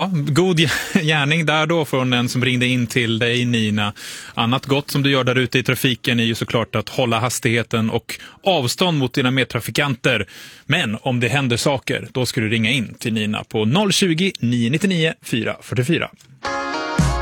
Ja, god gärning där då från en som ringde in till dig, Nina. Annat gott som du gör där ute i trafiken är ju såklart att hålla hastigheten och avstånd mot dina medtrafikanter. Men om det händer saker, då ska du ringa in till Nina på 020 999 444.